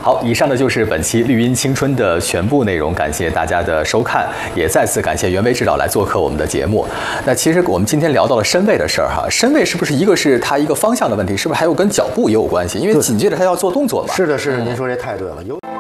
好，以上的就是本期绿茵青春的全部内容，感谢大家的收看，也再次感谢袁维指导来做客我们的节目。那其实我们今天聊到了身位的事儿哈，身位是不是一个是它一个方向的问题，是不是还有跟脚步也有关系？因为紧接着它要做动作嘛。 是的，是的，您说这太对了。